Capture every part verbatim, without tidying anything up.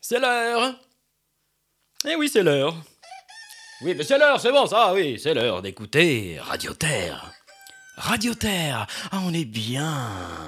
C'est l'heure. Eh oui, c'est l'heure. Oui, mais c'est l'heure, c'est bon, ça, oui, c'est l'heure d'écouter Radio Terre. Radio Terre, ah, on est bien.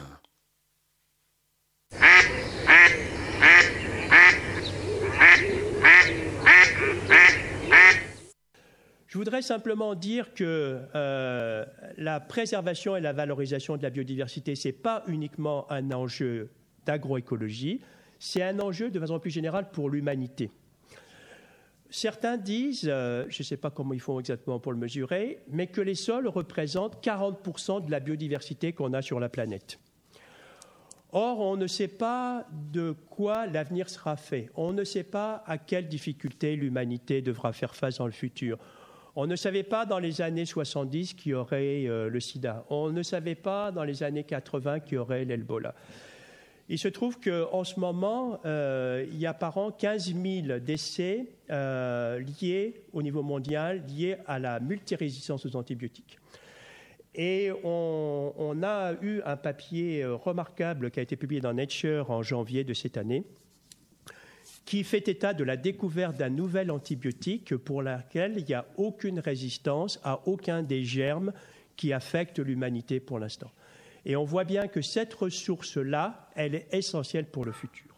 Je voudrais simplement dire que euh, la préservation et la valorisation de la biodiversité, ce n'est pas uniquement un enjeu d'agroécologie, c'est un enjeu de façon plus générale pour l'humanité. Certains disent, euh, je ne sais pas comment ils font exactement pour le mesurer, mais que les sols représentent quarante pour cent de la biodiversité qu'on a sur la planète. Or, on ne sait pas de quoi l'avenir sera fait. On ne sait pas à quelles difficultés l'humanité devra faire face dans le futur. On ne savait pas dans les années soixante-dix qu'il y aurait euh, le sida. On ne savait pas dans les années quatre-vingts qu'il y aurait l'Ebola. Il se trouve qu'en ce moment, euh, il y a par an quinze mille décès euh, liés au niveau mondial, liés à la multirésistance aux antibiotiques. Et on, on a eu un papier remarquable qui a été publié dans Nature en janvier de cette année, qui fait état de la découverte d'un nouvel antibiotique pour lequel il n'y a aucune résistance à aucun des germes qui affectent l'humanité pour l'instant. Et on voit bien que cette ressource-là, elle est essentielle pour le futur.